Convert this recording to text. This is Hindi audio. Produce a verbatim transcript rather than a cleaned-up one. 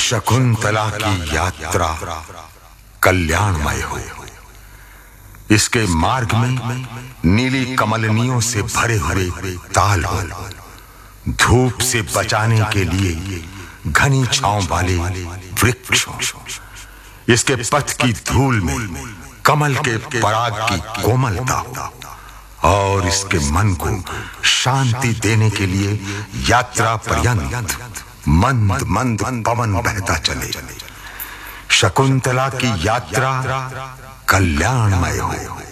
शकुंतला की यात्रा कल्याणमय हो। इसके मार्ग में नीली कमलनियों से भरे हुए ताल हो। धूप से बचाने के लिए घनी छांव वाले वृक्ष हो। इसके पथ की धूल में कमल के पराग की कोमलता हो और इसके मन को शांति देने के लिए यात्रा पर्यंत मंद मंद पवन बहता चले। शकुंतला की यात्रा कल्याणमय हो।